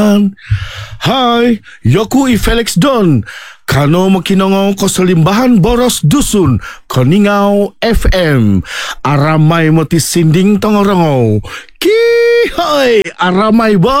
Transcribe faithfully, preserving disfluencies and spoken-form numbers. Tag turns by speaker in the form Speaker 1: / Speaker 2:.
Speaker 1: Hai, yoku i Felix Don. Kano makinongong ko sa limbahan boros dusun, Koningao F M. Aramay mo ti sinding tongorongong. Kihoy, aramay ba?